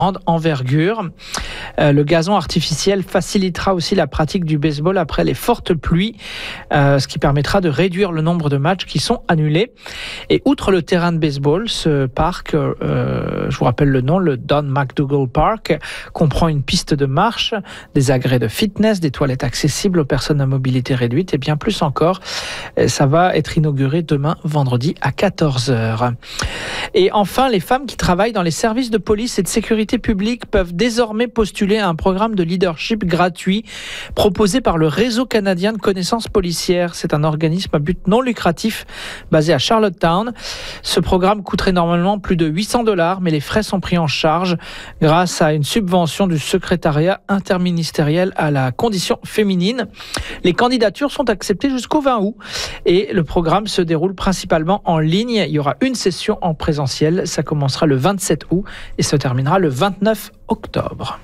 grande envergure. Le gazon artificiel facilitera aussi la pratique du baseball après les fortes pluies, ce qui permettra de réduire le nombre de matchs qui sont annulés. Et outre le terrain de baseball, ce parc, je vous rappelle le nom, le Don McDougall Park, comprend une piste de marche, des agrès de fitness, des toilettes accessibles aux personnes à mobilité réduite et bien plus encore. Ça va être inauguré demain, vendredi, à 14h. Et enfin, les femmes qui travaillent dans les services de police et de sécurité publique peuvent désormais postuler à un programme de leadership gratuit proposé par le Réseau canadien de connaissances policières. C'est un organisme à but non lucratif basé à Charlottetown. Ce programme coûterait normalement plus de $800, mais les frais sont pris en charge grâce à une subvention du secrétariat interministériel à la condition féminine. Les candidatures sont acceptées jusqu'au 20 août et le programme se déroule principalement en ligne. Il y aura une session en présentiel. Ça commencera le 27 août et se terminera le 29 octobre.